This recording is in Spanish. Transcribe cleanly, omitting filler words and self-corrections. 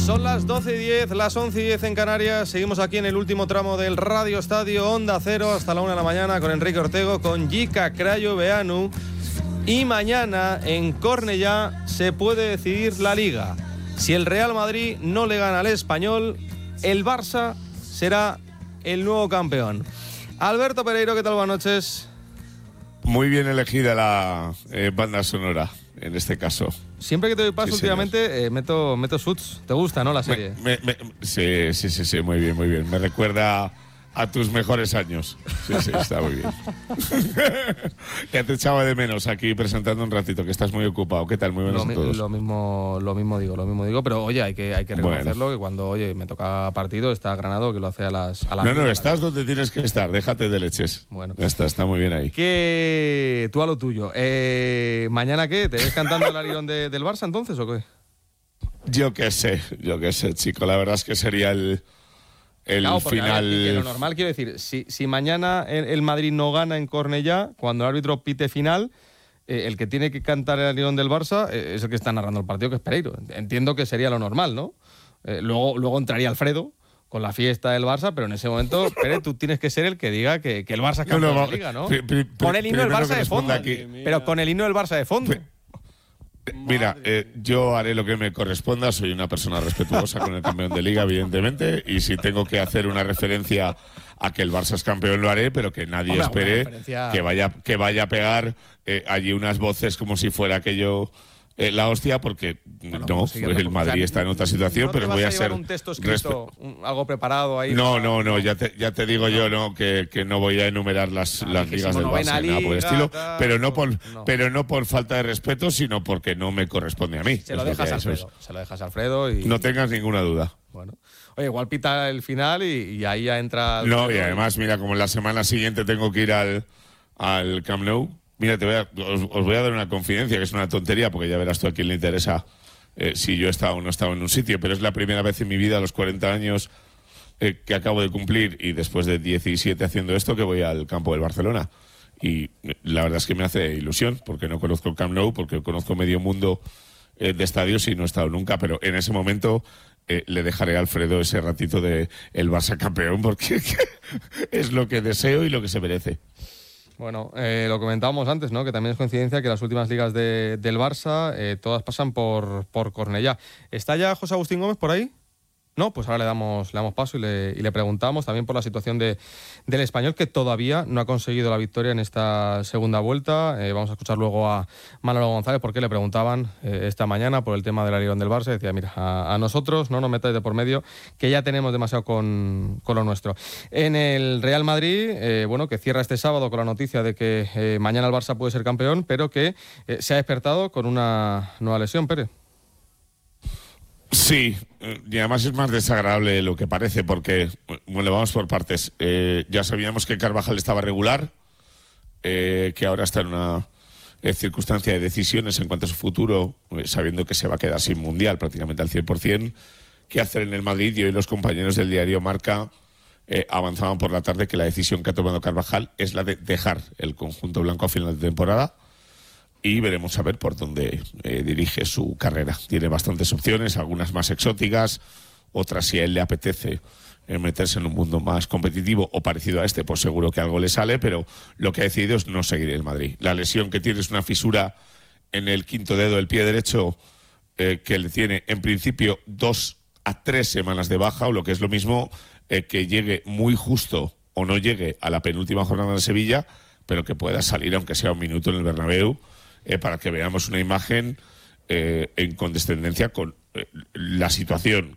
Son las 12:10, las 11:10 en Canarias. Seguimos aquí en el último tramo del Radio Estadio Onda Cero hasta la 1 de la mañana con Enrique Ortego, con Jika Crayoveanu. Y mañana en Cornellá se puede decidir la Liga. Si el Real Madrid no le gana al Español, el Barça será el nuevo campeón. Alberto Pereiro, ¿qué tal? Buenas noches. Muy bien elegida la banda sonora, en este caso. Siempre que te doy paso últimamente meto Suits. ¿Te gusta, no, la serie? Sí, muy bien. Me recuerda a tus mejores años. Sí, está muy bien. Ya te echaba de menos aquí presentando un ratito, que estás muy ocupado. ¿Qué tal? Muy buenos a todos. Lo mismo digo, pero oye, hay que reconocerlo, que cuando me toca partido, está Granado, que lo hace a las No, estás donde tienes que estar, déjate de leches. Bueno. Ya está muy bien ahí. Que tú a lo tuyo. ¿Mañana qué? ¿Te ves cantando el Arión del Barça entonces o qué? Yo qué sé, chico. La verdad es que sería el final. Que lo normal, quiero decir, si mañana el Madrid no gana en Cornellá, cuando el árbitro pite final, el que tiene que cantar el Arión del Barça es el que está narrando el partido, que es Pereiro. Entiendo que sería lo normal, ¿no? Luego entraría Alfredo con la fiesta del Barça, pero en ese momento, Pérez, tú tienes que ser el que diga que el Barça es campeón de la Liga, ¿no? Con el himno del Barça de fondo. Pero con el himno del Barça de fondo. Mira, yo haré lo que me corresponda, soy una persona respetuosa con el campeón de Liga, evidentemente, y si tengo que hacer una referencia a que el Barça es campeón lo haré, pero que nadie espere que vaya a pegar allí unas voces como si fuera aquello la hostia, porque el Madrid está en otra situación, pero voy a ser un texto escrito, algo preparado ahí. No, ya te digo yo, que no voy a enumerar las ligas del Barça, nada por el estilo, pero no por falta de respeto, sino porque no me corresponde a mí. Se lo dejas a Alfredo y no tengas ninguna duda. Bueno, oye, igual pita el final y ahí ya entra. No, y además, mira, como la semana siguiente tengo que ir al Camp Nou. Mira, os voy a dar una confidencia, que es una tontería, porque ya verás tú a quién le interesa si yo he estado o no he estado en un sitio, pero es la primera vez en mi vida, a los 40 años que acabo de cumplir, y después de 17 haciendo esto, que voy al campo del Barcelona. Y la verdad es que me hace ilusión, porque no conozco el Camp Nou, porque conozco medio mundo de estadios y no he estado nunca, pero en ese momento le dejaré a Alfredo ese ratito de el Barça campeón, porque es lo que deseo y lo que se merece. Bueno, lo comentábamos antes, ¿no? Que también es coincidencia que las últimas ligas del Barça todas pasan por Cornellá. ¿Está ya José Agustín Gómez por ahí? No, pues ahora le damos paso y le preguntamos también por la situación del Español, que todavía no ha conseguido la victoria en esta segunda vuelta. Vamos a escuchar luego a Manolo González, porque le preguntaban esta mañana por el tema del Arión del Barça. Decía, mira, a nosotros no nos metáis de por medio, que ya tenemos demasiado con lo nuestro. En el Real Madrid, que cierra este sábado con la noticia de que mañana el Barça puede ser campeón, pero que se ha despertado con una nueva lesión, Pérez. Sí, y además es más desagradable de lo que parece, porque, bueno, vamos por partes. Ya sabíamos que Carvajal estaba regular, que ahora está en una circunstancia de decisiones en cuanto a su futuro, sabiendo que se va a quedar sin Mundial prácticamente al 100%. ¿Qué hacer en el Madrid? Y hoy los compañeros del diario Marca avanzaban por la tarde que la decisión que ha tomado Carvajal es la de dejar el conjunto blanco a final de temporada. Y veremos a ver por dónde dirige su carrera. Tiene bastantes opciones, algunas más exóticas, otras si a él le apetece meterse en un mundo más competitivo o parecido a este, pues seguro que algo le sale, pero lo que ha decidido es no seguir el Madrid. La lesión que tiene es una fisura en el quinto dedo del pie derecho que le tiene en principio 2 a 3 semanas de baja, o lo que es lo mismo, que llegue muy justo o no llegue a la penúltima jornada de Sevilla, pero que pueda salir aunque sea un minuto en el Bernabéu, para que veamos una imagen en condescendencia con la situación